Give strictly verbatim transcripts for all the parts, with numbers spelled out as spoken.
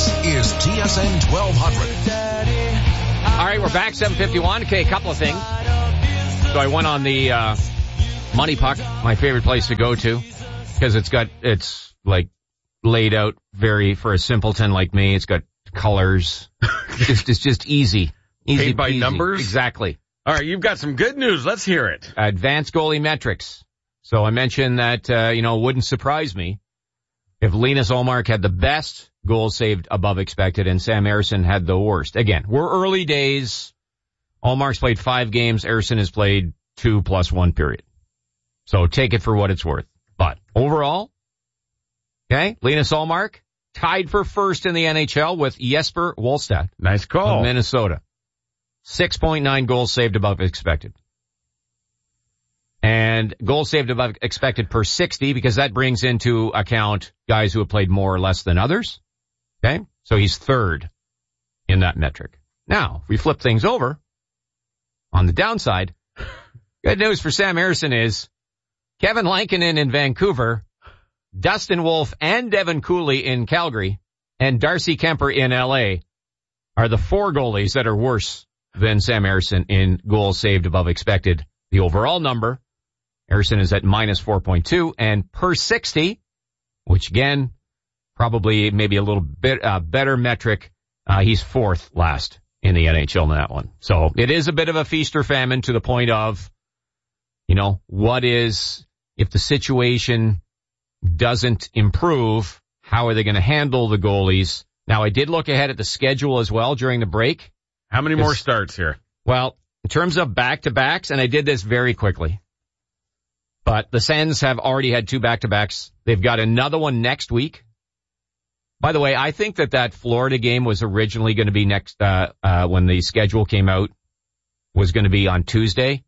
This is T S N twelve hundred. All right, we're back, seven fifty-one. Okay, a couple of things. So I went on the uh, Money Puck, my favorite place to go to, because it's got, it's like laid out very, for a simpleton like me, it's got colors. It's just, it's just easy. Easy Paid by peasy. numbers? Exactly. All right, you've got some good news. Let's hear it. Advanced goalie metrics. So I mentioned that, uh, you know, wouldn't surprise me if Linus Ullmark had the best goals saved above expected and Sam Ersson had the worst. Again, we're early days. Ullmark's played five games. Ersson has played two plus one period. So take it for what it's worth. But overall, okay, Linus Ullmark tied for first in the N H L with Jesper Wallstedt. Nice call. Of Minnesota. six point nine goals saved above expected. And goals saved above expected per sixty, because that brings into account guys who have played more or less than others. Okay? So he's third in that metric. Now, if we flip things over, on the downside, good news for Sam Ersson is Kevin Lankinen in Vancouver, Dustin Wolf and Devin Cooley in Calgary, and Darcy Kemper in L A are the four goalies that are worse than Sam Ersson in goals saved above expected. The overall number, Ersson is at minus four point two, and per sixty, which again, probably maybe a little bit uh, better metric, uh, he's fourth last in the N H L in that one. So it is a bit of a feast or famine to the point of, you know, what is, if the situation doesn't improve, how are they going to handle the goalies? Now, I did look ahead at the schedule as well during the break. How many more starts here? Well, in terms of back-to-backs, and I did this very quickly, but the Sens have already had two back-to-backs. They've got another one next week. By the way, I think that that Florida game was originally going to be next, uh, uh, when the schedule came out, was going to be on Tuesday.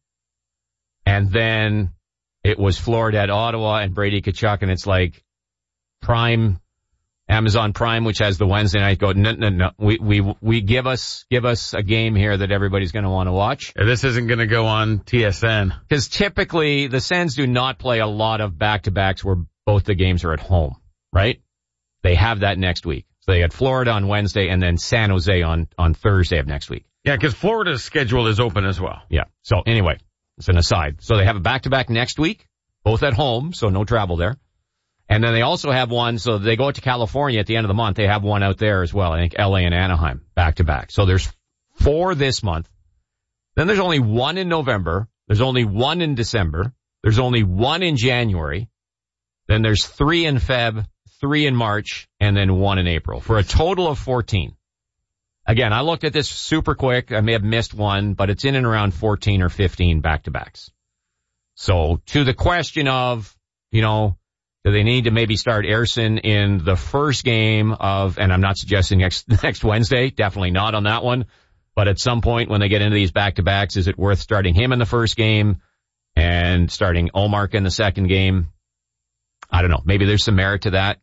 And then it was Florida at Ottawa and Brady Tkachuk, and it's like Prime, Amazon Prime, which has the Wednesday night, go, no, no, no. We, we, we give us, give us a game here that everybody's going to want to watch. This isn't going to go on T S N. Because typically the Sens do not play a lot of back-to-backs where both the games are at home, right? They have that next week. So they had Florida on Wednesday and then San Jose on, on Thursday of next week. Yeah, because Florida's schedule is open as well. Yeah. So anyway, it's an aside. So they have a back-to-back next week, both at home, so no travel there. And then they also have one, so they go to California at the end of the month. They have one out there as well. I think L A and Anaheim, back-to-back. So there's four this month. Then there's only one in November. There's only one in December. There's only one in January. Then there's three in Feb, three in March, and then one in April, for a total of fourteen. Again, I looked at this super quick. I may have missed one, but it's in and around fourteen or fifteen back-to-backs. So to the question of, you know, do they need to maybe start Ersson in the first game of, and I'm not suggesting next, next Wednesday, definitely not on that one, but at some point when they get into these back-to-backs, is it worth starting him in the first game and starting Ullmark in the second game? I don't know. Maybe there's some merit to that.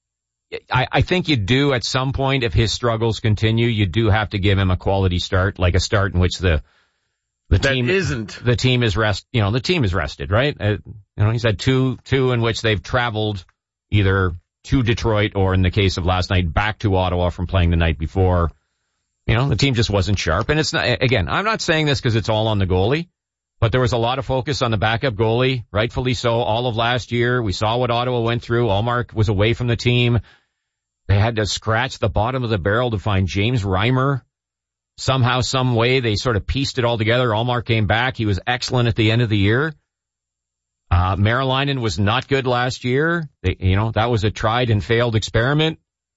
I, I think you do at some point, if his struggles continue, you do have to give him a quality start, like a start in which the the that team isn't the team is rest. You know, the team is rested, right? Uh, you know, he's had two two in which they've traveled either to Detroit or, in the case of last night, back to Ottawa from playing the night before. You know, the team just wasn't sharp, and it's not. Again, I'm not saying this because it's all on the goalie. But there was a lot of focus on the backup goalie, rightfully so. All of last year, we saw what Ottawa went through. Ullmark was away from the team. They had to scratch the bottom of the barrel to find James Reimer. Somehow, some way, they sort of pieced it all together. Ullmark came back. He was excellent at the end of the year. Uh, Meriläinen was not good last year. They, you know, that was a tried and failed experiment.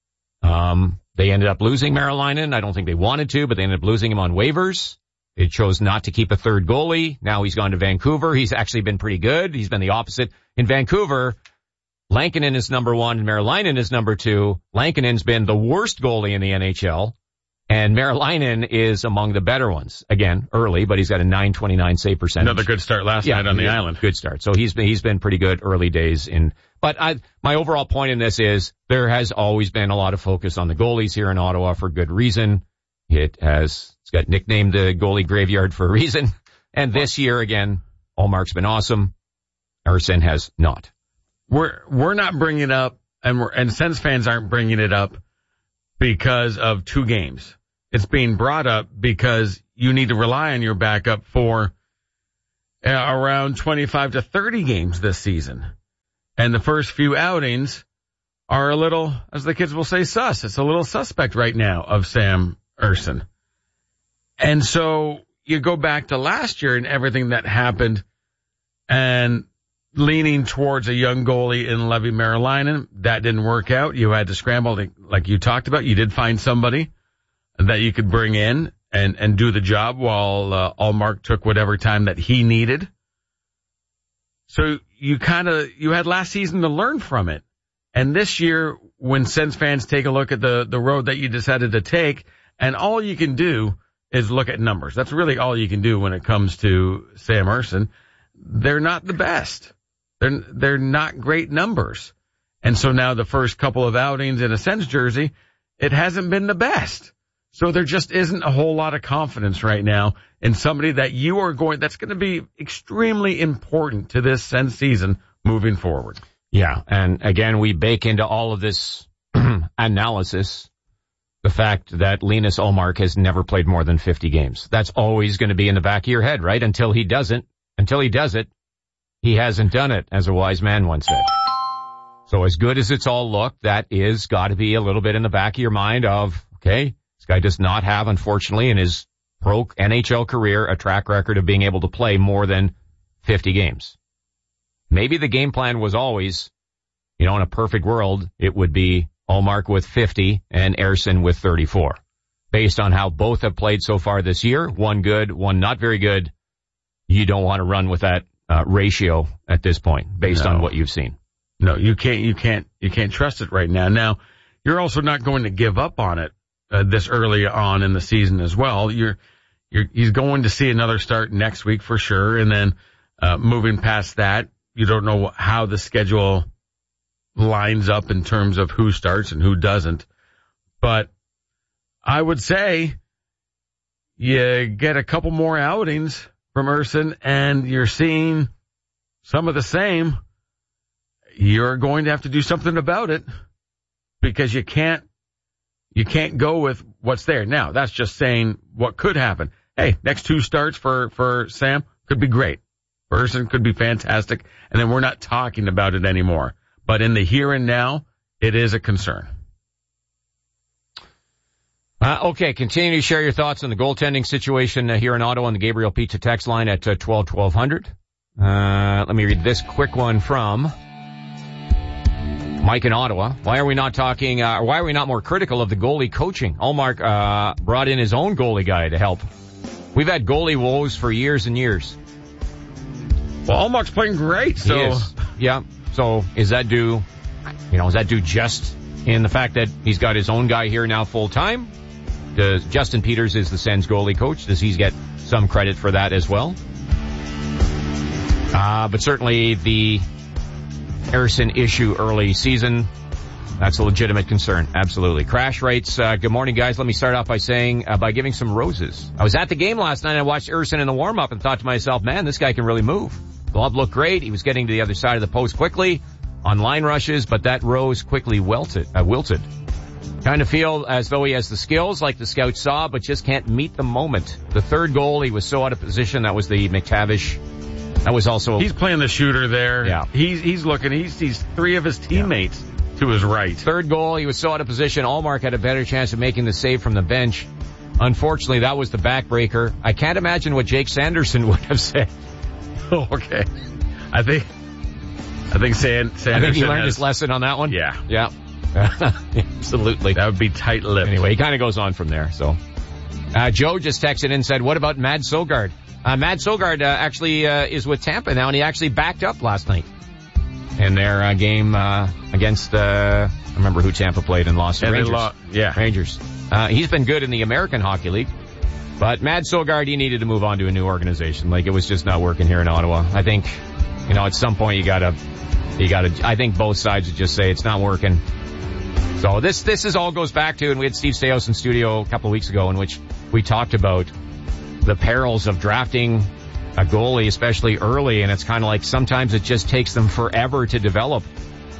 Um, they ended up losing Meriläinen. I don't think they wanted to, but they ended up losing him on waivers. They chose not to keep a third goalie. Now he's gone to Vancouver. He's actually been pretty good. He's been the opposite. In Vancouver, Lankinen is number one and Meriläinen is number two. Lankinen's been the worst goalie in the N H L, and Meriläinen is among the better ones. Again, early, but he's got a nine twenty-nine save percentage. Another good start last yeah, night on the yeah, island. Good start. So he's been, he's been pretty good early days in, but I, my overall point in this is there has always been a lot of focus on the goalies here in Ottawa for good reason. It has, it's got nicknamed the goalie graveyard for a reason. And this year, again, Ullmark's been awesome. Ersson has not. We're, we're not bringing it up, and we're, and Sens fans aren't bringing it up because of two games. It's being brought up because you need to rely on your backup for uh, around twenty-five to thirty games this season. And the first few outings are a little, as the kids will say, sus. It's a little suspect right now of Sam Ersson. And so you go back to last year and everything that happened and leaning towards a young goalie in Levi Merilainen. That didn't work out. You had to scramble, like you talked about. You did find somebody that you could bring in and, and do the job while uh, Ullmark took whatever time that he needed. So you kind of, you had last season to learn from it. And this year, when Sens fans take a look at the, the road that you decided to take, and all you can do is look at numbers. That's really all you can do when it comes to Sam Ersson. They're not the best. They're, they're not great numbers. And so now the first couple of outings in a Sens jersey, it hasn't been the best. So there just isn't a whole lot of confidence right now in somebody that you are going, that's going to be extremely important to this Sens season moving forward. Yeah. And again, we bake into all of this analysis the fact that Linus Ullmark has never played more than fifty games. That's always going to be in the back of your head, right? Until he doesn't, until he does it, he hasn't done it, as a wise man once said. So as good as it's all looked, that is got to be a little bit in the back of your mind of, okay, this guy does not have, unfortunately, in his pro N H L career, a track record of being able to play more than fifty games. Maybe the game plan was always, you know, in a perfect world, it would be Ullmark with fifty and Ersson with thirty-four. Based on how both have played so far this year, one good, one not very good, you don't want to run with that uh, ratio at this point, based no. on what you've seen. No, you can't, you can't, you can't trust it right now. Now, you're also not going to give up on it uh, this early on in the season as well. You're, you're, he's going to see another start next week for sure. And then, uh, moving past that, you don't know how the schedule lines up in terms of who starts and who doesn't. But I would say you get a couple more outings from Ersson and you're seeing some of the same. You're going to have to do something about it because you can't, you can't go with what's there. Now, that's just saying what could happen. Hey, next two starts for, for Sam could be great. Ersson could be fantastic. And then we're not talking about it anymore. But in the here and now, it is a concern. Uh, okay, continue to share your thoughts on the goaltending situation uh, here in Ottawa on the Gabriel Pizza text line at uh, twelve twelve hundred. Uh, let me read this quick one from Mike in Ottawa. Why are we not talking, uh, why are we not more critical of the goalie coaching? Ullmark uh, brought in his own goalie guy to help. We've had goalie woes for years and years. Well, Ullmark's playing great, so. He is. Yeah. So is that due, you know, is that due just in the fact that he's got his own guy here now full time? Does Justin Peters is the Sens goalie coach? Does he get some credit for that as well? Uh, but certainly the Ersson issue early season, that's a legitimate concern. Absolutely. Crash writes, uh, good morning, guys. Let me start off by saying, uh, by giving some roses. I was at the game last night and I watched Ersson in the warm-up and thought to myself, man, this guy can really move. Glove looked great. He was getting to the other side of the post quickly on line rushes, but that rose quickly wilted. Uh, wilted. Kind of feel as though he has the skills like the scouts saw, but just can't meet the moment. The third goal, he was so out of position. That was the McTavish. That was also... He's playing the shooter there. Yeah. He's, he's looking. He sees three of his teammates yeah. to his right. Third goal, he was so out of position. Ullmark had a better chance of making the save from the bench. Unfortunately, that was the backbreaker. I can't imagine what Jake Sanderson would have said. Oh, okay. I think, I think San, Sanderson I think he learned has, his lesson on that one. Yeah. Yeah. Absolutely. That would be tight-lipped. Anyway, he kind of goes on from there, so. Uh, Joe just texted in and said, what about Mad Sogard? Uh, Mad Sogard, uh, actually, uh, is with Tampa now, and he actually backed up last night in their, uh, game, uh, against, uh, I remember who Tampa played and lost. Yeah, Rangers. Lo- yeah. Rangers. Uh, he's been good in the American Hockey League. But Mad Sogard, he needed to move on to a new organization. Like, it was just not working here in Ottawa. I think, you know, at some point you gotta, you gotta, I think both sides would just say it's not working. So this, this is all goes back to, and we had Steve Staios in studio a couple of weeks ago in which we talked about the perils of drafting a goalie, especially early. And it's kind of like sometimes it just takes them forever to develop.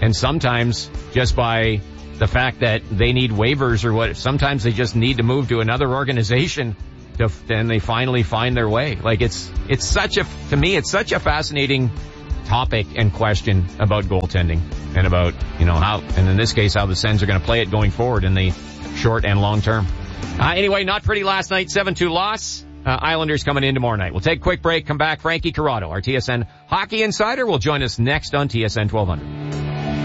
And sometimes just by the fact that they need waivers or what, sometimes they just need to move to another organization to, and they finally find their way. Like it's, it's such a, to me, it's such a fascinating topic and question about goaltending and about, you know, how, and in this case, how the Sens are going to play it going forward in the short and long term. Uh, anyway, not pretty last night, seven two loss. Uh, Islanders coming in tomorrow night. We'll take a quick break, come back. Frankie Corrado, our T S N hockey insider, will join us next on T S N twelve hundred.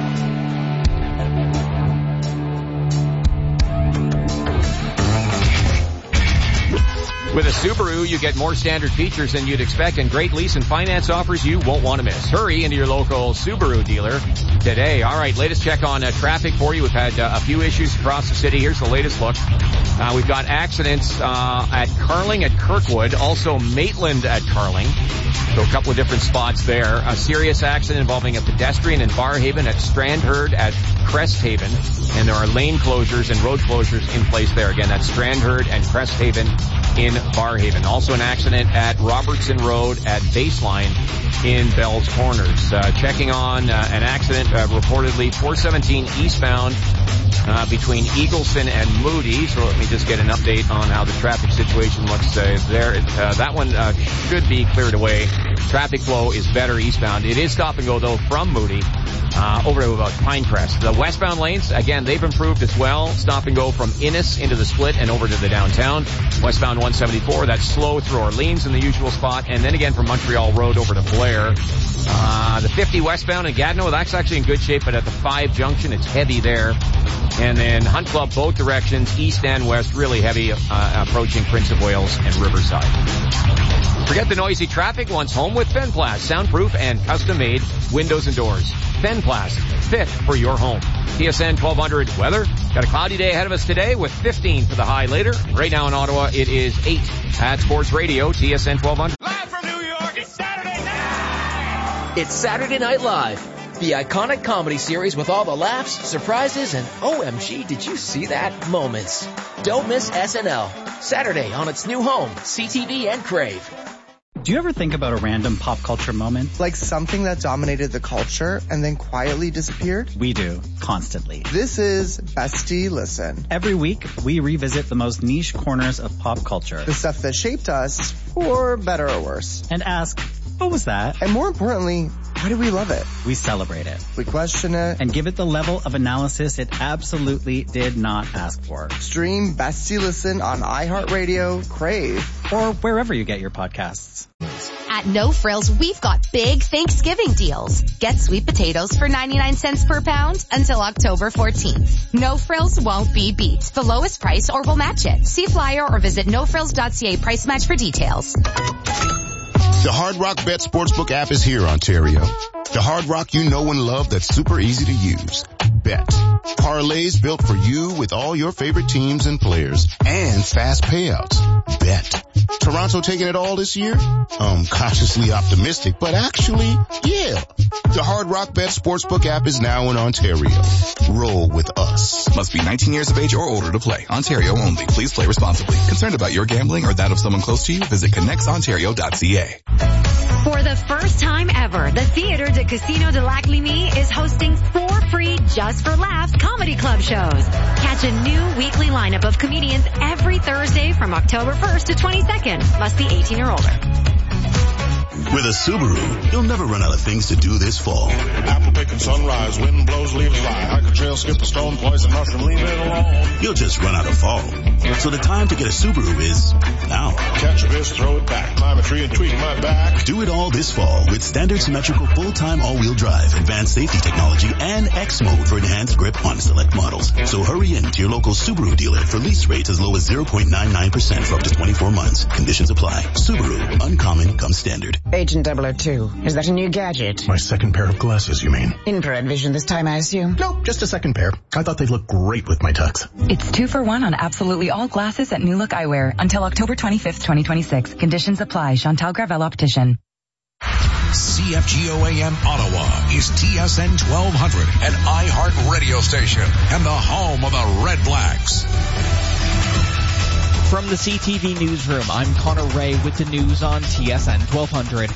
With a Subaru, you get more standard features than you'd expect and great lease and finance offers you won't want to miss. Hurry into your local Subaru dealer today. All right, latest check on uh, traffic for you. We've had uh, a few issues across the city. Here's the latest look. Uh, we've got accidents uh, at Carling at Kirkwood, also Maitland at Carling. So a couple of different spots there. A serious accident involving a pedestrian in Barrhaven at Strandherd at Cresthaven. And there are lane closures and road closures in place there. Again, that's Strandherd and Cresthaven in Barrhaven. Also an accident at Robertson Road at Baseline in Bell's Corners. Uh, checking on uh, an accident uh, reportedly four seventeen eastbound uh, between Eagleson and Moody. So let me just get an update on how the traffic situation looks uh, there. Uh, that one uh, should be cleared away. Traffic flow is better eastbound. It is stop and go though from Moody uh, over to about Pinecrest. The westbound lanes, again, they've improved as well. Stop and go from Innis into the Split and over to the downtown. Westbound one seventy-four, that's slow through Orleans in the usual spot. And then again from Montreal Road over to Blair. Uh, the fifty westbound in Gatineau, that's actually in good shape, but at the five junction, it's heavy there. And then Hunt Club, both directions, east and west, really heavy, uh, approaching Prince of Wales and Riverside. Forget the noisy traffic once home with Fenplast, soundproof and custom-made windows and doors. Fenplast, fit for your home. T S N twelve hundred weather. Got a cloudy day ahead of us today with fifteen for the high later. Right now in Ottawa, it is eight at Sports Radio, T S N twelve hundred. Live from New York, it's Saturday night! It's Saturday Night Live, the iconic comedy series with all the laughs, surprises, and O M G, did you see that moments. Don't miss S N L, Saturday on its new home, C T V and Crave. Do you ever think about a random pop culture moment? Like something that dominated the culture and then quietly disappeared? We do, constantly. This is Bestie Listen. Every week, we revisit the most niche corners of pop culture. The stuff that shaped us, for better or worse. And ask, what was that? And more importantly, why do we love it? We celebrate it. We question it. And give it the level of analysis it absolutely did not ask for. Stream Bestie Listen on iHeartRadio, Crave, or wherever you get your podcasts. At No Frills, we've got big Thanksgiving deals. Get sweet potatoes for ninety-nine cents per pound until October fourteenth. No Frills won't be beat. The lowest price or we'll match it. See flyer or visit no frills dot c a price match for details. The Hard Rock Bet Sportsbook app is here, Ontario. The Hard Rock you know and love that's super easy to use. Bet. Parlays built for you with all your favorite teams and players. And fast payouts. Bet. Toronto taking it all this year? Um, cautiously optimistic, but actually, yeah. The Hard Rock Bet Sportsbook app is now in Ontario. Roll with us. Must be nineteen years of age or older to play. Ontario only. Please play responsibly. Concerned about your gambling or that of someone close to you? Visit connects ontario dot c a. For the first time ever, the Theatre de Casino de Lac Limie is hosting four free Just for Laughs comedy club shows. Catch a new weekly lineup of comedians every Thursday from October first to twenty-second. Must be eighteen or older. With a Subaru, you'll never run out of things to do this fall. Apple picking sunrise, wind blows, leaves fly. Hike a trail, skip a stone, poison mushroom, leave it alone. You'll just run out of fall. So the time to get a Subaru is now. Catch a bitch, throw it back, climb a tree and tweak my back. Do it all this fall with standard symmetrical full-time all-wheel drive, advanced safety technology, and X mode for enhanced grip on select models. So hurry in to your local Subaru dealer for lease rates as low as zero point nine nine percent for up to twenty-four months. Conditions apply. Subaru, uncommon comes standard. Agent double oh two, is that a new gadget? My second pair of glasses, you mean? Infrared vision this time, I assume? No, just a second pair. I thought they'd look great with my tux. It's two for one on absolutely all glasses at New Look Eyewear until October twenty-fifth, twenty twenty-six. Conditions apply. Chantal Gravel Optician. C F G O A M Ottawa is T S N twelve hundred, an iHeart radio station and the home of the Red Blacks. From the C T V newsroom, I'm Connor Ray with the news on T S N twelve hundred.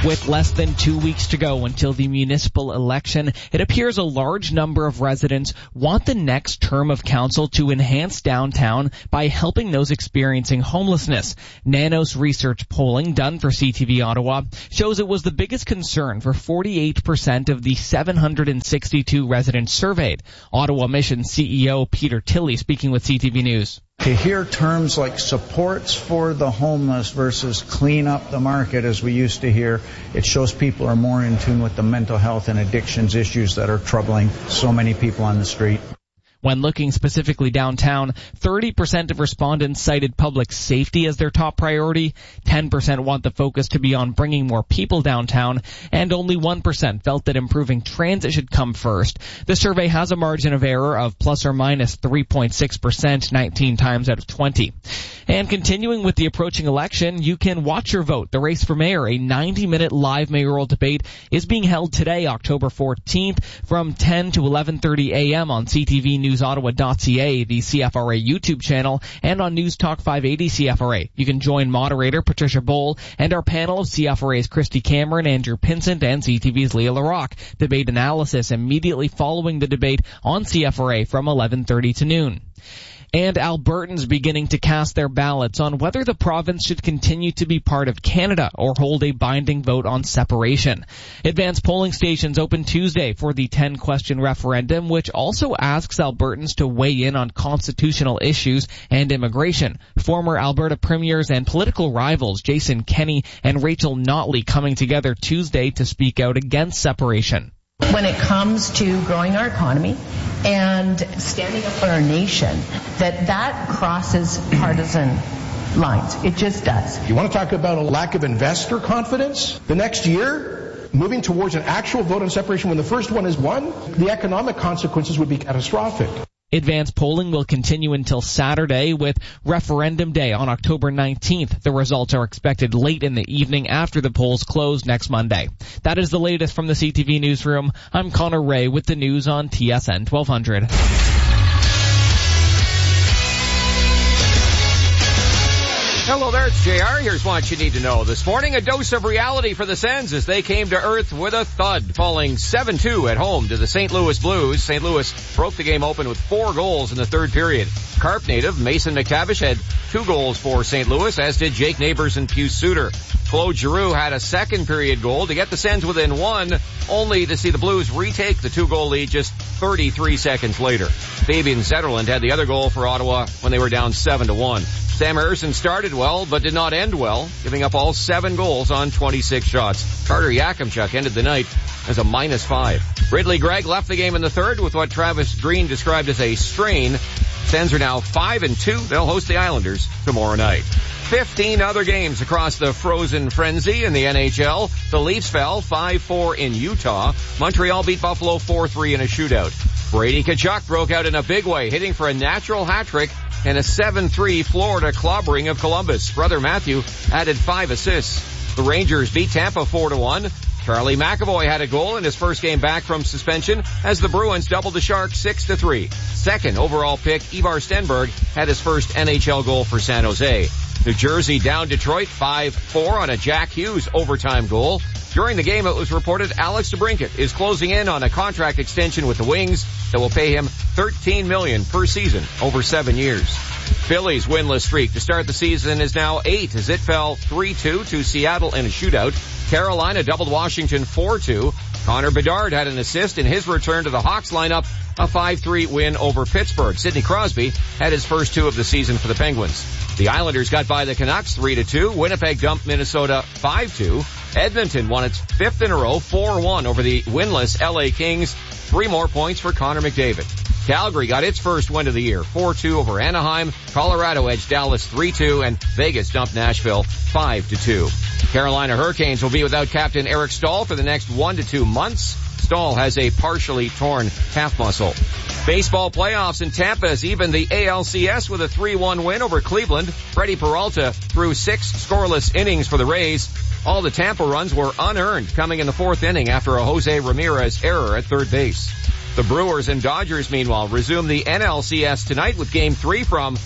With less than two weeks to go until the municipal election, it appears a large number of residents want the next term of council to enhance downtown by helping those experiencing homelessness. Nanos research polling done for C T V Ottawa shows it was the biggest concern for forty-eight percent of the seven hundred sixty-two residents surveyed. Ottawa Mission C E O Peter Tilley speaking with C T V News. To hear terms like supports for the homeless versus clean up the market, as we used to hear, it shows people are more in tune with the mental health and addictions issues that are troubling so many people on the street. When looking specifically downtown, thirty percent of respondents cited public safety as their top priority, ten percent want the focus to be on bringing more people downtown, and only one percent felt that improving transit should come first. The survey has a margin of error of plus or minus three point six percent, nineteen times out of twenty. And continuing with the approaching election, you can watch your vote. The race for mayor, a ninety-minute live mayoral debate, is being held today, October fourteenth, from ten to eleven thirty a.m. on C T V News Ottawa dot C A, the C F R A YouTube channel, and on News Talk five eighty C F R A. You can join moderator Patricia Bowl and our panel of C F R A's Christy Cameron, Andrew Pinsent, and C T V's Leah LaRocque. Debate analysis immediately following the debate on C F R A from eleven thirty to noon. And Albertans beginning to cast their ballots on whether the province should continue to be part of Canada or hold a binding vote on separation. Advanced polling stations open Tuesday for the ten-question referendum, which also asks Albertans to weigh in on constitutional issues and immigration. Former Alberta premiers and political rivals Jason Kenney and Rachel Notley coming together Tuesday to speak out against separation. When it comes to growing our economy and standing up for our nation, that that crosses partisan lines. It just does. You want to talk about a lack of investor confidence? The next year, moving towards an actual vote on separation when the first one is won, the economic consequences would be catastrophic. Advanced polling will continue until Saturday with Referendum Day on October nineteenth. The results are expected late in the evening after the polls close next Monday. That is the latest from the C T V Newsroom. I'm Connor Ray with the news on T S N twelve hundred. Hello there, it's J R. Here's what you need to know. This morning, a dose of reality for the Sens as they came to earth with a thud, falling seven two at home to the Saint Louis Blues. Saint Louis broke the game open with four goals in the third period. Carp native Mason McTavish had two goals for Saint Louis, as did Jake Neighbors and Pius Suter. Claude Giroux had a second period goal to get the Sens within one, only to see the Blues retake the two-goal lead just thirty-three seconds later. Fabian Zetterlund had the other goal for Ottawa when they were down seven to one. Sam Harrison started well, but did not end well, giving up all seven goals on twenty-six shots. Carter Yakimchuk ended the night as a minus five. Ridley Gregg left the game in the third with what Travis Green described as a strain. Sens are now five and two. They'll host the Islanders tomorrow night. Fifteen other games across the frozen frenzy in the N H L. The Leafs fell five four in Utah. Montreal beat Buffalo four three in a shootout. Brady Tkachuk broke out in a big way, hitting for a natural hat trick and a seven three Florida clobbering of Columbus. Brother Matthew added five assists. The Rangers beat Tampa four to one. Charlie McAvoy had a goal in his first game back from suspension as the Bruins doubled the Sharks six to three. Second overall pick, Ivar Stenberg had his first N H L goal for San Jose. New Jersey down Detroit five four on a Jack Hughes overtime goal. During the game, it was reported Alex DeBrincat is closing in on a contract extension with the Wings that will pay him thirteen million dollars per season over seven years. Phillies' winless streak to start the season is now eight as it fell three two to Seattle in a shootout. Carolina doubled Washington four two. Connor Bedard had an assist in his return to the Hawks lineup, a five three win over Pittsburgh. Sidney Crosby had his first two of the season for the Penguins. The Islanders got by the Canucks three to two. Winnipeg dumped Minnesota five two. Edmonton won its fifth in a row, four one over the winless L A Kings. Three more points for Connor McDavid. Calgary got its first win of the year, four two over Anaheim. Colorado edged Dallas three two, and Vegas dumped Nashville five to two. Carolina Hurricanes will be without captain Eric Staal for the next one to two months. Staal has a partially torn calf muscle. Baseball playoffs in Tampa has evened the A L C S with a three one win over Cleveland. Freddie Peralta threw six scoreless innings for the Rays. All the Tampa runs were unearned, coming in the fourth inning after a Jose Ramirez error at third base. The Brewers and Dodgers, meanwhile, resume the N L C S tonight with Game three from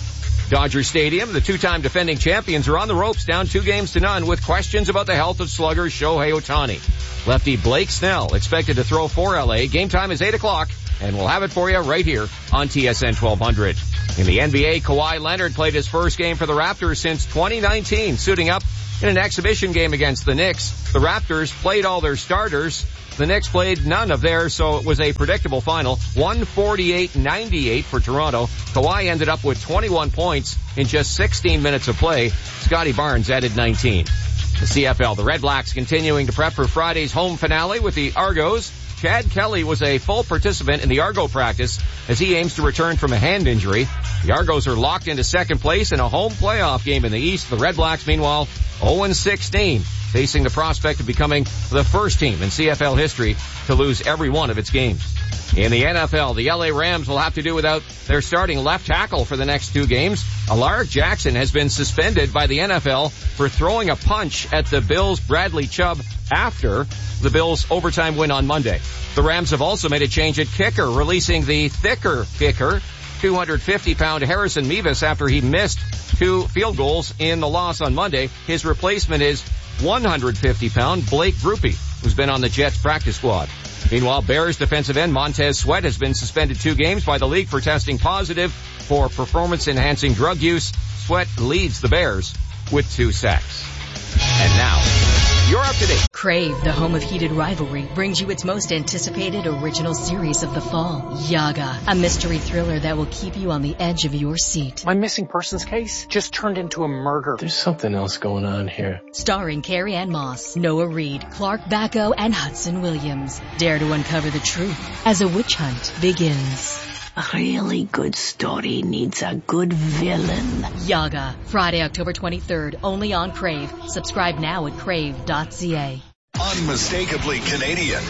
Dodger Stadium, the two-time defending champions are on the ropes down two games to none with questions about the health of slugger Shohei Ohtani. Lefty Blake Snell expected to throw for L A. Game time is eight o'clock, and we'll have it for you right here on T S N twelve hundred. In the N B A, Kawhi Leonard played his first game for the Raptors since twenty nineteen, suiting up in an exhibition game against the Knicks. The Raptors played all their starters. The Knicks played none of theirs, so it was a predictable final. one forty-eight ninety-eight for Toronto. Kawhi ended up with twenty-one points in just sixteen minutes of play. Scotty Barnes added nineteen. The C F L, the Red Blacks continuing to prep for Friday's home finale with the Argos. Chad Kelly was a full participant in the Argo practice as he aims to return from a hand injury. The Argos are locked into second place in a home playoff game in the East. The Red Blacks, meanwhile, oh and sixteen, facing the prospect of becoming the first team in C F L history to lose every one of its games. In the N F L, the L A Rams will have to do without their starting left tackle for the next two games. Alaric Jackson has been suspended by the N F L for throwing a punch at the Bills' Bradley Chubb after the Bills' overtime win on Monday. The Rams have also made a change at kicker, releasing the thicker kicker, two hundred fifty pound Harrison Mevis, after he missed two field goals in the loss on Monday. His replacement is one hundred fifty pound Blake Grupe, who's been on the Jets practice squad. Meanwhile, Bears defensive end Montez Sweat has been suspended two games by the league for testing positive for performance-enhancing drug use. Sweat leads the Bears with two sacks. And now, you're up to date. Crave, the home of heated rivalry, brings you its most anticipated original series of the fall, Yaga, a mystery thriller that will keep you on the edge of your seat. My missing persons case just turned into a murder. There's something else going on here. Starring Carrie Ann Moss, Noah Reid, Clark Bacco, and Hudson Williams. Dare to uncover the truth as a witch hunt begins. A really good story needs a good villain. Yaga, Friday, October twenty-third, only on Crave. Subscribe now at crave dot c a. Unmistakably Canadian.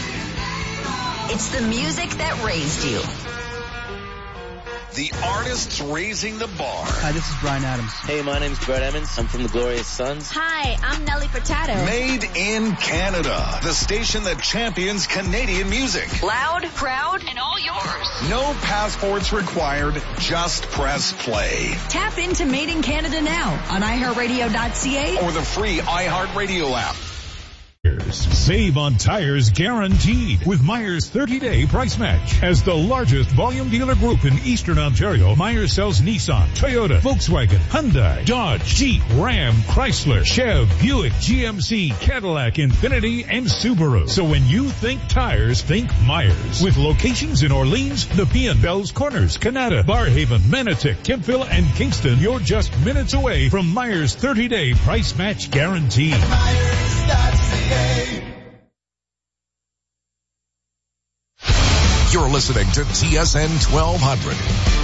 It's the music that raised you. The artists raising the bar. Hi, this is Bryan Adams. Hey, my name's Brett Emmons. I'm from the Glorious Sons. Hi, I'm Nelly Furtado. Made in Canada. The station that champions Canadian music. Loud, proud, and all yours. No passports required. Just press play. Tap into Made in Canada now on i heart radio dot c a or the free iHeartRadio app. Save on tires guaranteed with Myers thirty-day price match. As the largest volume dealer group in Eastern Ontario, Myers sells Nissan, Toyota, Volkswagen, Hyundai, Dodge, Jeep, Ram, Chrysler, Chev, Buick, G M C, Cadillac, Infiniti, and Subaru. So when you think tires, think Myers. With locations in Orleans, Nepean, Bells Corners, Canada, Barhaven, Manotick, Kempville, and Kingston, you're just minutes away from Myers thirty-day price match guarantee. Myers dot c a. You're listening to T S N twelve hundred.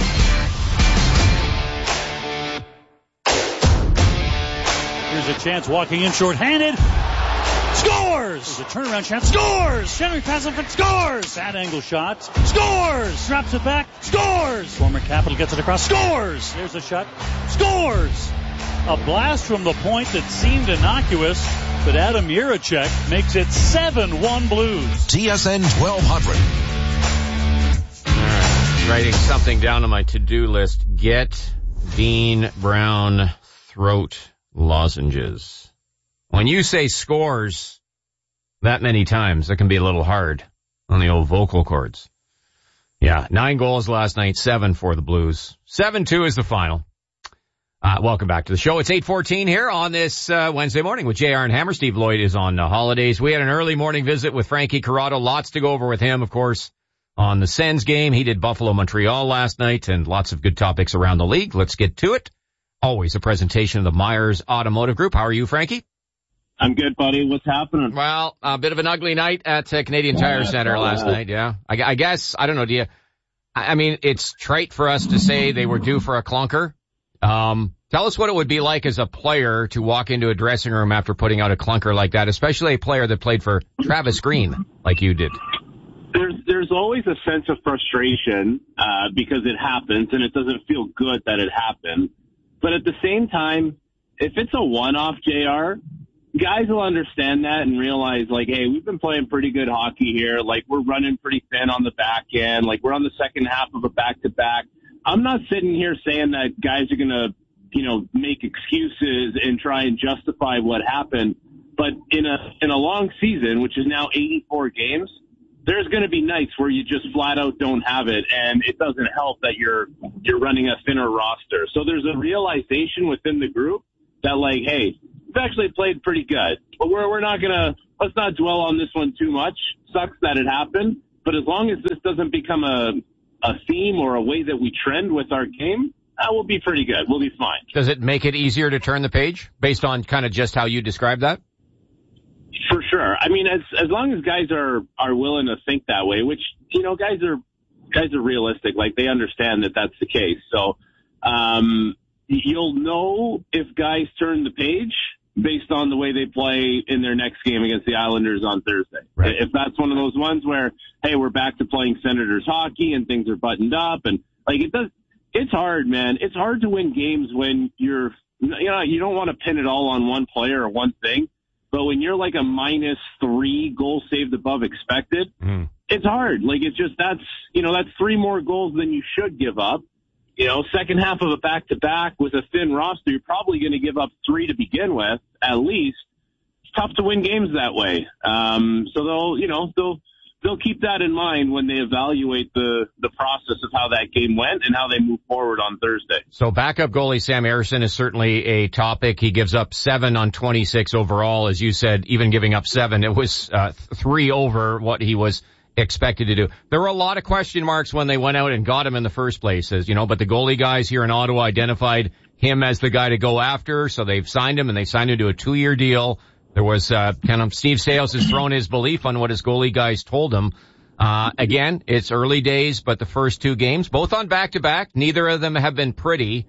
Here's a chance walking in short-handed. Scores! There's a turnaround chance. Scores! Henry passes up and scores! Bad angle shot. Scores! Straps it back. Scores! Former Capital gets it across. Scores! Here's a shot. Scores! A blast from the point that seemed innocuous, but Adam Jiricek makes it seven one Blues. T S N twelve hundred. Writing something down on my to-do list. Get Dean Brown throat lozenges. When you say scores that many times, that can be a little hard on the old vocal cords. Yeah, nine goals last night, seven for the Blues. seven two is the final. Uh, welcome back to the show. It's eight fourteen here on this uh, Wednesday morning with J R and Hammer. Steve Lloyd is on uh, holidays. We had an early morning visit with Frankie Corrado. Lots to go over with him, of course, on the Sens game. He did Buffalo-Montreal last night, and lots of good topics around the league. Let's get to it. Always a presentation of the Myers Automotive Group. How are you, Frankie? I'm good, buddy. What's happening? Well, a bit of an ugly night at uh, Canadian Tire Center last night, yeah. I, I guess, I don't know, do you, I, I mean, it's trite for us to say they were due for a clunker. Um, tell us what it would be like as a player to walk into a dressing room after putting out a clunker like that, especially a player that played for Travis Green like you did. There's there's always a sense of frustration uh, because it happens, and it doesn't feel good that it happened. But at the same time, if it's a one-off, J R, guys will understand that and realize, like, hey, we've been playing pretty good hockey here. Like, we're running pretty thin on the back end. Like, we're on the second half of a back-to-back. I'm not sitting here saying that guys are going to, you know, make excuses and try and justify what happened. But in a in a long season, which is now eighty-four games, there's going to be nights where you just flat out don't have it, and it doesn't help that you're you're running a thinner roster. So there's a realization within the group that, like, hey, we've actually played pretty good, but we're we're not gonna let's not dwell on this one too much. Sucks that it happened, but as long as this doesn't become a a theme or a way that we trend with our game, uh, we'll be pretty good. We'll be fine. Does it make it easier to turn the page based on kind of just how you described that? For sure. I mean, as as long as guys are are willing to think that way, which, you know, guys are guys are realistic. Like, they understand that that's the case. So um, you'll know if guys turn the page based on the way they play in their next game against the Islanders on Thursday. Right. If that's one of those ones where, hey, we're back to playing Senators hockey and things are buttoned up, and like it does, it's hard, man. It's hard to win games when you're, you know, you don't want to pin it all on one player or one thing. But when you're like a minus three goals saved above expected, mm. it's hard. Like, it's just, that's, you know, that's three more goals than you should give up. You know, second half of a back-to-back with a thin roster, you're probably going to give up three to begin with, at least. It's tough to win games that way. Um, so they'll, you know, they'll, they'll keep that in mind when they evaluate the, the process of how that game went and how they move forward on Thursday. So backup goalie Sam Ersson is certainly a topic. He gives up seven on twenty-six overall. As you said, even giving up seven, it was uh, three over what he was expected to do. There were a lot of question marks when they went out and got him in the first place, as you know, but the goalie guys here in Ottawa identified him as the guy to go after, so they've signed him, and they signed him to a two-year deal. There was, uh, kind of, Steve Sales has thrown his belief on what his goalie guys told him. Uh, again, it's early days, but the first two games, both on back-to-back, neither of them have been pretty.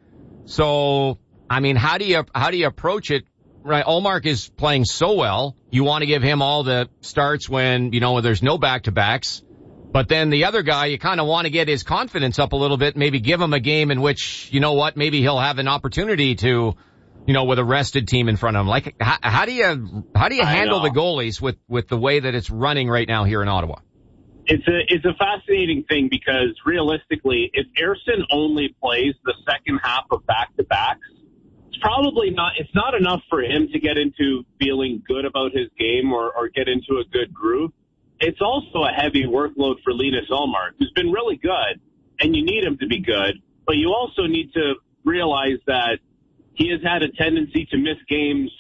So, I mean, how do you, how do you approach it? Right, Ullmark is playing so well. You want to give him all the starts when, you know, there's no back-to-backs. But then the other guy, you kind of want to get his confidence up a little bit, maybe give him a game in which, you know what, maybe he'll have an opportunity to, you know, with a rested team in front of him. Like, how, how do you, how do you handle the goalies with, with the way that it's running right now here in Ottawa? It's a, it's a fascinating thing because realistically, if Ersson only plays the second half of back-to-backs, it's probably not, it's not enough for him to get into feeling good about his game or, or get into a good groove. It's also a heavy workload for Linus Ullmark, who's been really good, and you need him to be good, but you also need to realize that he has had a tendency to miss games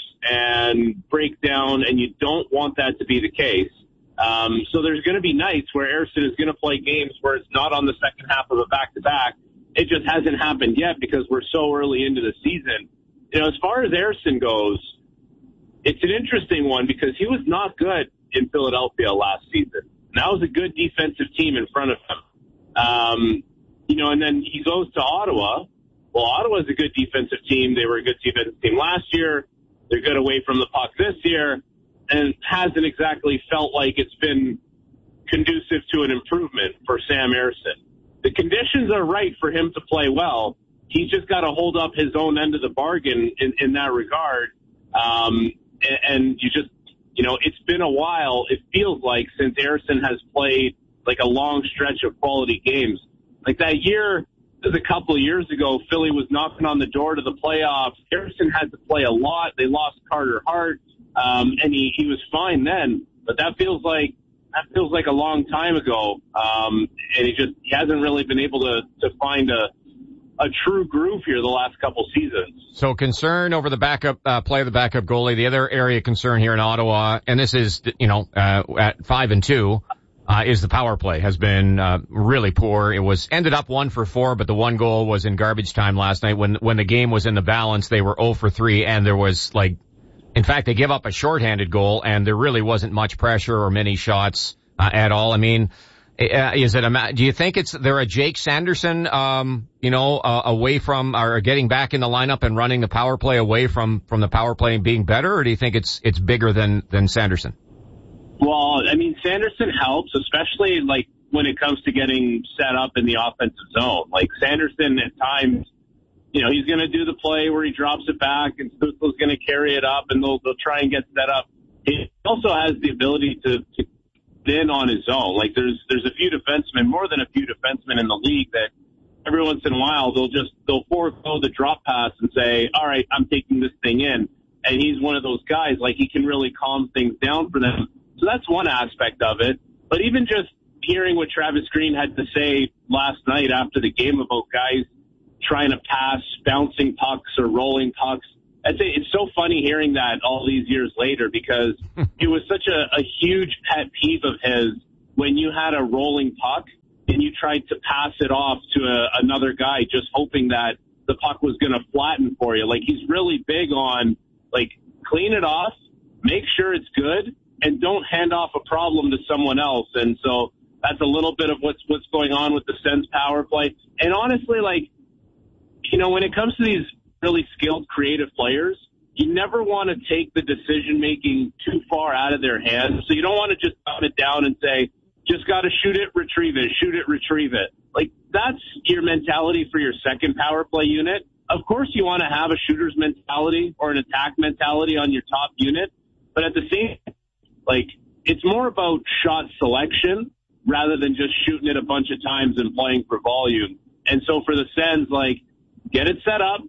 and break down, and you don't want that to be the case. Um, so there's going to be nights where Ersson is going to play games where it's not on the second half of a back-to-back. It just hasn't happened yet because we're so early into the season. You know, as far as Ersson goes, it's an interesting one because he was not good in Philadelphia last season. And that was a good defensive team in front of him. Um, you know, and then he goes to Ottawa. Well, Ottawa's a good defensive team. They were a good defensive team last year. They're good away from the puck this year, and hasn't exactly felt like it's been conducive to an improvement for Sam Ersson. The conditions are right for him to play well. He's just got to hold up his own end of the bargain in, in that regard. Um, and, and you just, you know, it's been a while, it feels like, since Ersson has played like a long stretch of quality games. Like that year, it was a couple of years ago, Philly was knocking on the door to the playoffs. Ersson had to play a lot. They lost Carter Hart, um, and he, he was fine then. But that feels like that feels like a long time ago, um, and he just he hasn't really been able to to find a a true groove here the last couple seasons. So concern over the backup uh, play of the backup goalie. The other area of concern here in Ottawa, and this is, you know, uh, at five and two, uh, is the power play has been uh, really poor. It was ended up one for four, but the one goal was in garbage time last night when when the game was in the balance. They were zero for three, and there was like, in fact, they give up a shorthanded goal, and there really wasn't much pressure or many shots uh, at all. I mean. Uh, is it a, do you think it's, they're a Jake Sanderson, um, you know, uh, away from, or getting back in the lineup and running the power play away from, from the power play and being better, or do you think it's, it's bigger than, than Sanderson? Well, I mean, Sanderson helps, especially like when it comes to getting set up in the offensive zone. Like Sanderson at times, you know, he's going to do the play where he drops it back and Stützle's going to carry it up and they'll, they'll try and get set up. He also has the ability to, to in on his own. Like there's there's a few defensemen, more than a few defensemen in the league that every once in a while they'll just they'll forego the drop pass and say, all right, I'm taking this thing in. And he's one of those guys, like he can really calm things down for them. So that's one aspect of it. But even just hearing what Travis Green had to say last night after the game about guys trying to pass, bouncing pucks or rolling pucks, I'd say it's so funny hearing that all these years later, because it was such a, a huge pet peeve of his when you had a rolling puck and you tried to pass it off to a, another guy just hoping that the puck was going to flatten for you. Like, he's really big on, like, clean it off, make sure it's good, and don't hand off a problem to someone else. And so that's a little bit of what's what's going on with the Sens power play. And honestly, like, you know, when it comes to these really skilled, creative players, you never want to take the decision-making too far out of their hands. So you don't want to just dumb it down and say, just got to shoot it, retrieve it, shoot it, retrieve it. Like, that's your mentality for your second power play unit. Of course, you want to have a shooter's mentality or an attack mentality on your top unit. But at the same time, like, it's more about shot selection rather than just shooting it a bunch of times and playing for volume. And so for the Sens, like, get it set up.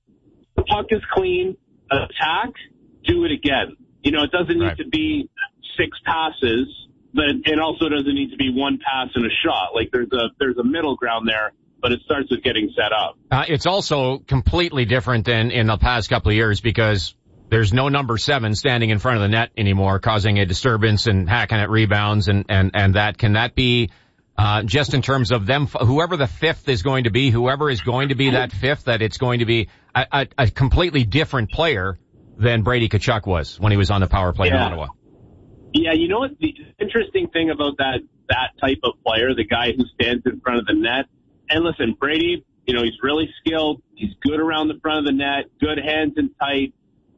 The puck is clean. Attack. Do it again. You know, it doesn't need right. to be six passes, but it also doesn't need to be one pass and a shot. Like, there's a there's a middle ground there, but it starts with getting set up. Uh, it's also completely different than in the past couple of years because there's no number seven standing in front of the net anymore, causing a disturbance and hacking at rebounds and, and, and that. Can that be, uh, just in terms of them, whoever the fifth is going to be, whoever is going to be that fifth, that it's going to be a, a, a completely different player than Brady Tkachuk was when he was on the power play yeah. in Ottawa? Yeah, you know what? The interesting thing about that, that type of player, the guy who stands in front of the net, and listen, Brady, you know, he's really skilled. He's good around the front of the net, good hands and tight.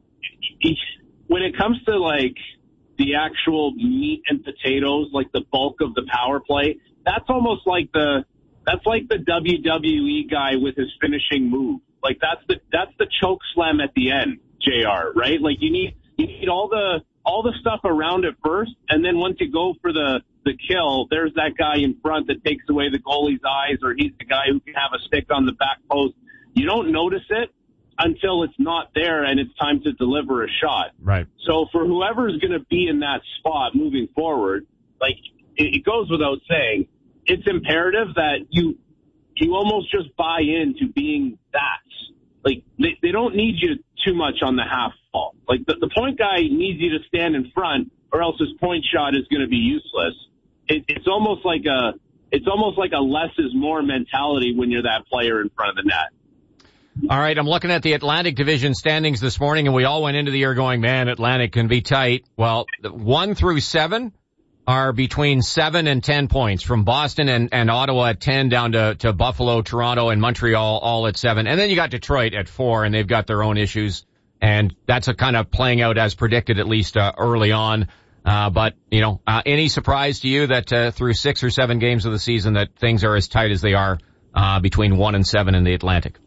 He, when it comes to, like, the actual meat and potatoes, like the bulk of the power play, that's almost like the that's like the W W E guy with his finishing move. Like, that's the that's the choke slam at the end, J R, right? Like, you need you need all the all the stuff around it first, and then once you go for the the kill, there's that guy in front that takes away the goalie's eyes, or he's the guy who can have a stick on the back post. You don't notice it until it's not there and it's time to deliver a shot. Right. So for whoever's going to be in that spot moving forward, like, it, it goes without saying, it's imperative that you you almost just buy into being that. Like, they, they don't need you too much on the half ball. Like, the, the point guy needs you to stand in front, or else his point shot is going to be useless. It, it's almost like a it's almost like a less is more mentality when you're that player in front of the net. All right, I'm looking at the Atlantic Division standings this morning, and we all went into the year going, man, Atlantic can be tight. Well, one through seven are between seven and ten points, from Boston and, and Ottawa at ten down to, to Buffalo, Toronto, and Montreal all at seven. And then you got Detroit at four, and they've got their own issues. And that's a kind of playing out as predicted, at least uh, early on. Uh, but, you know, uh, any surprise to you that uh, through six or seven games of the season that things are as tight as they are uh, between one and seven in the Atlantic?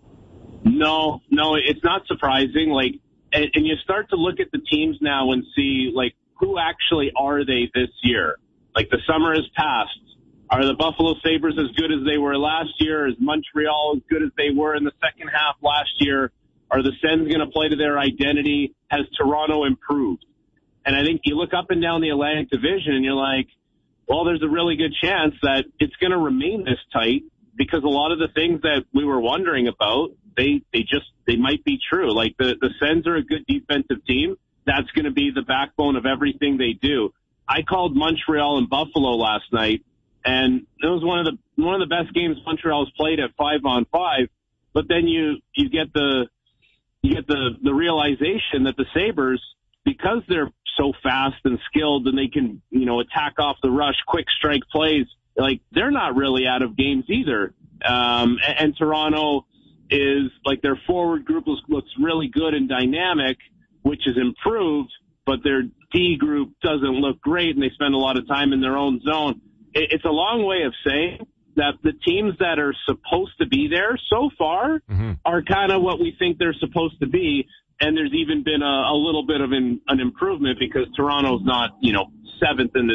No, no, it's not surprising. Like, and, and you start to look at the teams now and see, like, who actually are they this year? Like, the summer has passed. Are the Buffalo Sabres as good as they were last year? Is Montreal as good as they were in the second half last year? Are the Sens going to play to their identity? Has Toronto improved? And I think you look up and down the Atlantic Division and you're like, well, there's a really good chance that it's going to remain this tight, because a lot of the things that we were wondering about, they, they just, they might be true. Like, the, the Sens are a good defensive team. That's going to be the backbone of everything they do. I called Montreal and Buffalo last night, and it was one of the, one of the best games Montreal's played at five on five. But then you, you get the, you get the, the realization that the Sabres, because they're so fast and skilled and they can, you know, attack off the rush, quick strike plays, like, they're not really out of games either. Um, and, and Toronto is, like, their forward group looks, looks really good and dynamic, which is improved, but their D group doesn't look great, and they spend a lot of time in their own zone. It, it's a long way of saying that the teams that are supposed to be there so far mm-hmm. are kind of what we think they're supposed to be, and there's even been a, a little bit of an, an improvement, because Toronto's not, you know, seventh in the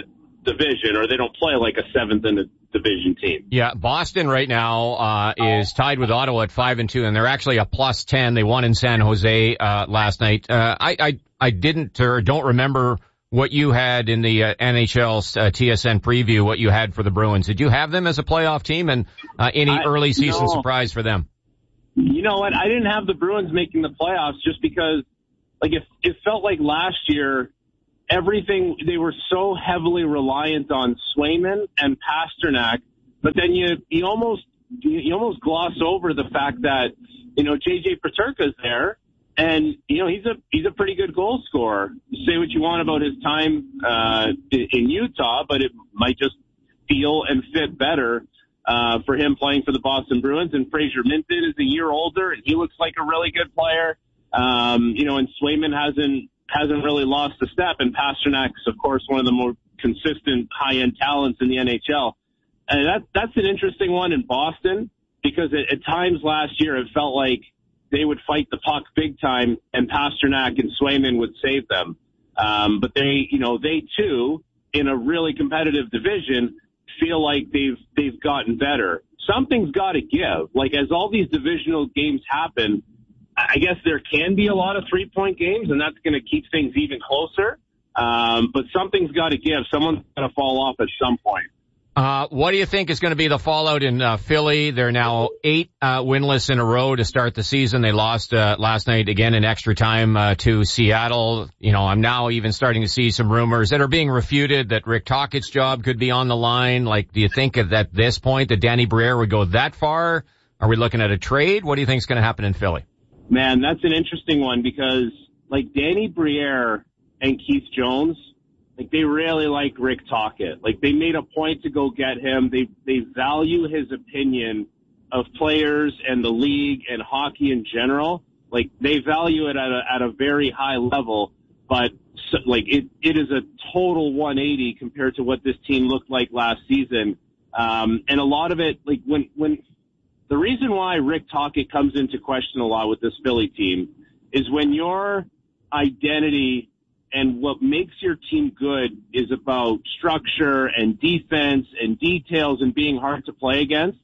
division, or they don't play like a seventh in the division team. Yeah, Boston right now uh is tied with Ottawa at five and two, and they're actually a plus ten. They won in San Jose uh last night. Uh I I I didn't or don't remember what you had in the uh, N H L uh, T S N preview, what you had for the Bruins. Did you have them as a playoff team, and uh, any I, early season no. surprise for them? You know what? I didn't have the Bruins making the playoffs just because, like, it, it felt like last year, everything, they were so heavily reliant on Swayman and Pasternak, but then you, you almost, you almost gloss over the fact that, you know, J J Peterka's there. And, you know, he's a, he's a pretty good goal scorer. Say what you want about his time, uh, in Utah, but it might just feel and fit better, uh, for him playing for the Boston Bruins. And Fraser Minton is a year older and he looks like a really good player. Um, you know, and Swayman hasn't, hasn't really lost a step. And Pasternak's, of course, one of the more consistent high-end talents in the N H L. And that, that's an interesting one in Boston because at, at times last year it felt like they would fight the puck big time and Pasternak and Swayman would save them. Um, but they, you know, they too, in a really competitive division, feel like they've, they've gotten better. Something's got to give. Like, as all these divisional games happen, I guess there can be a lot of three-point games, and that's going to keep things even closer. Um, but something's got to give. Someone's got to fall off at some point. Uh, what do you think is going to be the fallout in uh, Philly? They're now eight uh, winless in a row to start the season. They lost uh, last night again in extra time uh, to Seattle. You know, I'm now even starting to see some rumors that are being refuted that Rick Tocchet's job could be on the line. Like, do you think at that this point that Danny Briere would go that far? Are we looking at a trade? What do you think is going to happen in Philly? Man, that's an interesting one because, like, Danny Briere and Keith Jones, like, they really like Rick Tocchet. Like, they made a point to go get him. They they value his opinion of players and the league and hockey in general. Like, they value it at a, at a very high level, but, so, like, it, it is a total one eighty compared to what this team looked like last season. Um, and a lot of it, like, when, when, the reason why Rick Tocchet comes into question a lot with this Philly team is when your identity and what makes your team good is about structure and defense and details and being hard to play against,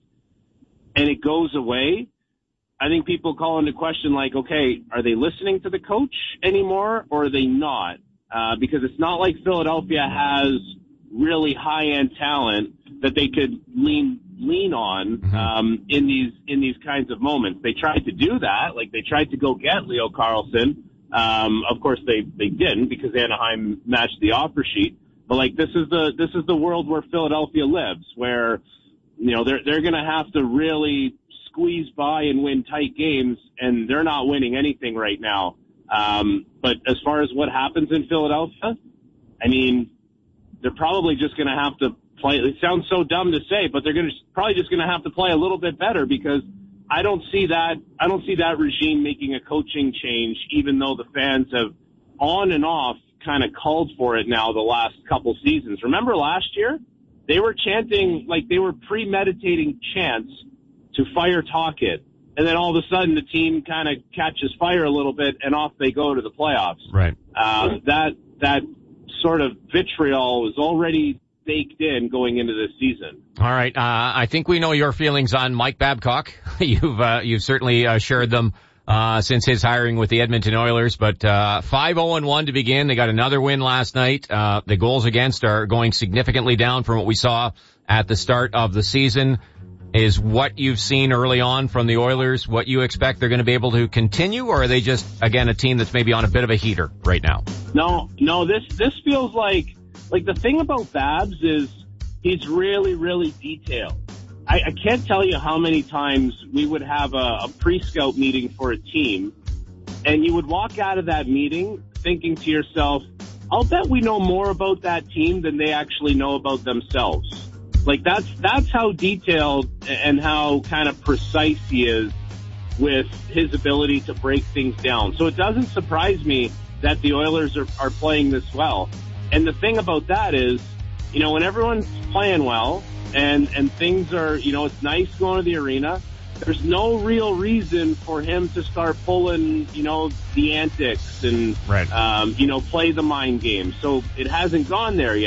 and it goes away, I think people call into question, like, okay, are they listening to the coach anymore or are they not? Uh, because it's not like Philadelphia has really high-end talent that they could lean lean on um, in these in these kinds of moments. They tried to do that, like they tried to go get Leo Carlsson. Um, of course, they they didn't because Anaheim matched the offer sheet. But like this is the this is the world where Philadelphia lives, where you know they're they're going to have to really squeeze by and win tight games, and they're not winning anything right now. Um, but as far as what happens in Philadelphia, I mean, they're probably just going to have to play. It sounds so dumb to say, but they're going to probably just going to have to play a little bit better because I don't see that. I don't see that regime making a coaching change, even though the fans have on and off kind of called for it now the last couple seasons. Remember last year? They were chanting, like they were premeditating chants to fire Tocchet. And then all of a sudden the team kind of catches fire a little bit and off they go to the playoffs. Right. Uh, that, that sort of vitriol was already baked in going into this season. All right. Uh, I think we know your feelings on Mike Babcock. you've, uh, you've certainly uh, shared them, uh, since his hiring with the Edmonton Oilers, but, uh, five oh and one to begin. They got another win last night. Uh, the goals against are going significantly down from what we saw at the start of the season. Is what you've seen early on from the Oilers what you expect they're going to be able to continue, or are they just, again, a team that's maybe on a bit of a heater right now? No, no, this, this feels like, like the thing about Babs is he's really, really detailed. I, I can't tell you how many times we would have a, a pre-scout meeting for a team, and you would walk out of that meeting thinking to yourself, I'll bet we know more about that team than they actually know about themselves. Like that's, that's how detailed and how kind of precise he is with his ability to break things down. So it doesn't surprise me that the Oilers are, are playing this well. And the thing about that is, you know, when everyone's playing well and, and things are, you know, it's nice going to the arena, there's no real reason for him to start pulling, you know, the antics and, right. um, you know, play the mind game. So it hasn't gone there yet.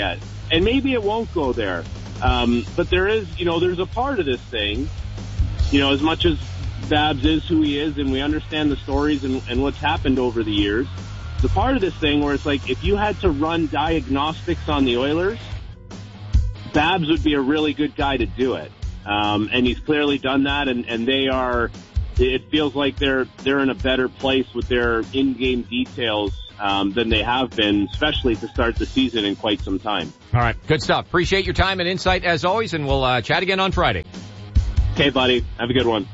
and maybe it won't go there. Um, but there is, you know, there's a part of this thing, you know, as much as Babs is who he is and we understand the stories and, and what's happened over the years, the part of this thing where it's like, if you had to run diagnostics on the Oilers, Babs would be a really good guy to do it. Um, and he's clearly done that, and, and they are, it feels like they're, they're in a better place with their in-game details, um, than they have been, especially to start the season in quite some time. All right. Good stuff. Appreciate your time and insight as always, and we'll, uh, chat again on Friday. Okay, buddy. Have a good one.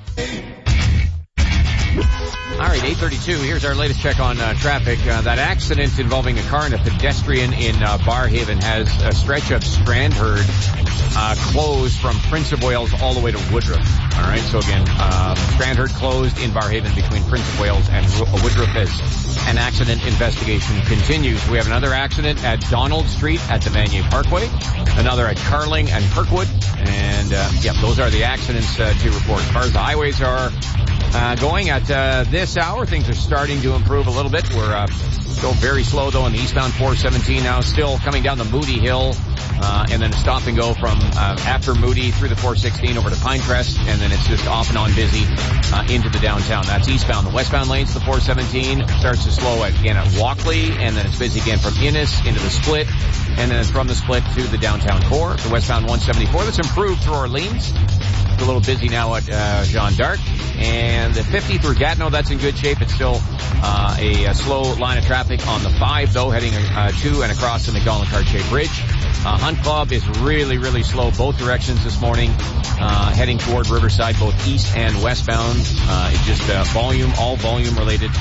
All right, eight thirty-two. Here's our latest check on uh, traffic. Uh, that accident involving a car and a pedestrian in uh, Barrhaven has a stretch of Strandherd uh, closed from Prince of Wales all the way to Woodruff. All right, so again, uh, Strandherd closed in Barrhaven between Prince of Wales and Woodruff as an accident investigation continues. We have another accident at Donald Street at the Vanier Parkway, another at Carling and Kirkwood, and uh, yeah, those are the accidents uh, to report. As far as the highways are Uh, going at uh, this hour, things are starting to improve a little bit. We're uh, still very slow, though, on the eastbound four seventeen now, still coming down the Moody Hill, uh, and then stop and go from uh, after Moody through the four sixteen over to Pinecrest, and then it's just off and on busy uh, into the downtown. That's eastbound. The westbound lanes, the four seventeen, starts to slow again at Walkley, and then it's busy again from Innis into the Split, and then from the Split to the downtown core. The westbound one seventy-four, that's improved through Orleans. It's a little busy now at uh, Jeanne d'Arc. And the fifty through Gatineau, that's in good shape. It's still uh, a, a slow line of traffic on the five, though, heading uh, to and across the McDonald-Cartier Bridge. Uh, Hunt Club is really, really slow both directions this morning, uh, heading toward Riverside, both east and westbound. Uh, it's just uh, volume, all volume related.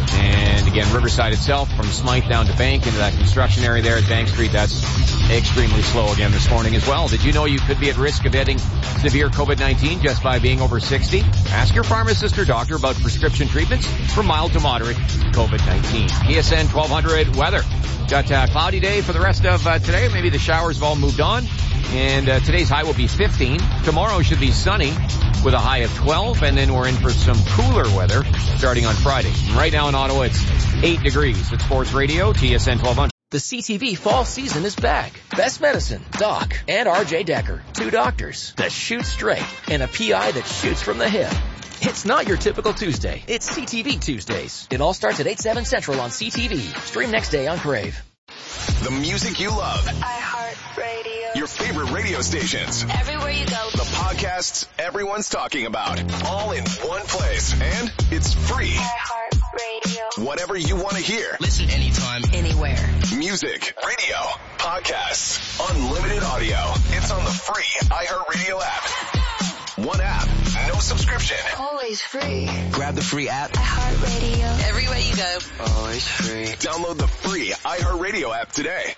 And again, Riverside itself, from Smythe down to Bank into that construction area there at Bank Street, that's extremely slow again this morning as well. Did you know you could be at risk of getting severe COVID nineteen just by being over sixty? Ask your pharmacist or doctor about prescription treatments for mild to moderate COVID nineteen. T S N twelve hundred weather. Got a cloudy day for the rest of uh, today. Maybe the showers have all moved on. And uh, today's high will be fifteen. Tomorrow should be sunny with a high of twelve. And then we're in for some cooler weather starting on Friday. And right now in Ottawa, it's eight degrees. It's Sports Radio, T S N twelve hundred. The C T V fall season is back. Best Medicine, Doc, and R J Decker. Two doctors that shoot straight and a P I that shoots from the hip. It's not your typical Tuesday. It's C T V Tuesdays. It all starts at eight, seven Central on C T V. Stream next day on Crave. The music you love. iHeartRadio. Your favorite radio stations. Everywhere you go. The podcasts everyone's talking about. All in one place. And it's free. iHeartRadio. Whatever you want to hear. Listen anytime, anywhere. Music, radio, podcasts, unlimited audio. It's on the free iHeartRadio app. One app, no subscription. Always free. Grab the free app. iHeartRadio. Everywhere you go. Always free. Download the free iHeartRadio app today.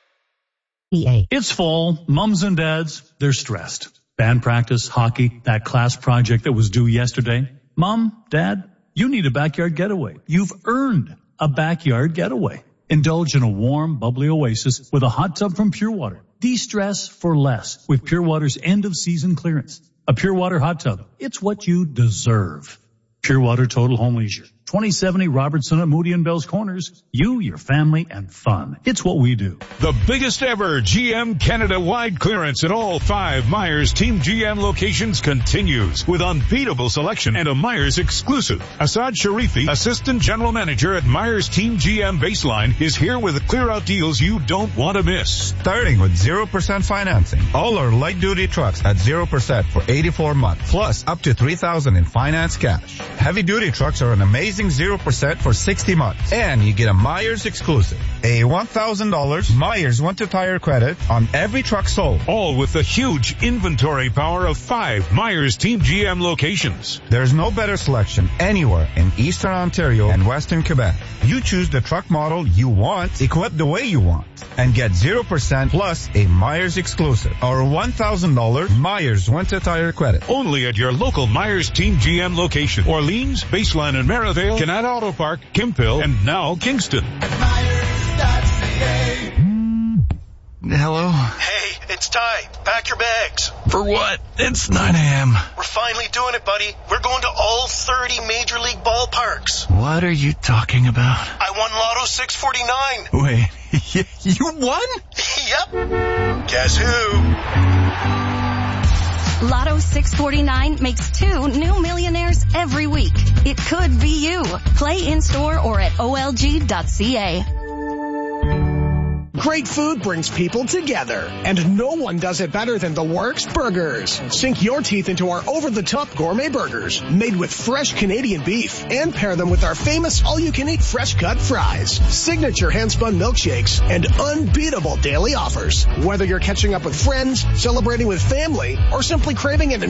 It's fall. Mums and dads, they're stressed. Band practice, hockey, that class project that was due yesterday. Mom, Dad, you need a backyard getaway. You've earned a backyard getaway. Indulge in a warm, bubbly oasis with a hot tub from Pure Water. De-stress for less with Pure Water's end-of-season clearance. A Pure Water hot tub. It's what you deserve. Pure Water Total Home Leisure. twenty seventy Robertson at Moody and Bell's Corners. You, your family, and fun. It's what we do. The biggest ever G M Canada-wide clearance at all five Myers Team G M locations continues with unbeatable selection and a Myers exclusive. Asad Sharifi, Assistant General Manager at Myers Team G M Baseline, is here with clear-out deals you don't want to miss. Starting with zero percent financing. All our light-duty trucks at zero percent for eighty-four months, plus up to three thousand dollars in finance cash. Heavy-duty trucks are an amazing zero percent for sixty months. And you get a Myers exclusive. A one thousand dollars Myers winter tire credit on every truck sold. All with the huge inventory power of five Myers Team G M locations. There's no better selection anywhere in Eastern Ontario and Western Quebec. You choose the truck model you want, equipped the way you want, and get zero percent plus a Myers exclusive or one thousand dollars Myers winter tire credit. Only at your local Myers Team G M location. Orleans, Baseline and Merivale, Canada Auto Park, Kimphill, and now Kingston. Hello? Hey, it's Ty. Pack your bags. For what? It's nine a.m. We're finally doing it, buddy. We're going to all thirty Major League ballparks. What are you talking about? I won Lotto six forty-nine. Wait, You won? Yep. Guess who? Lotto six forty-nine makes two new millionaires every week. It could be you. Play in-store or at O L G dot C A. Great food brings people together, and no one does it better than The Works Burgers. Sink your teeth into our over-the-top gourmet burgers, made with fresh Canadian beef, and pair them with our famous all-you-can-eat fresh-cut fries, signature hand-spun milkshakes, and unbeatable daily offers. Whether you're catching up with friends, celebrating with family, or simply craving an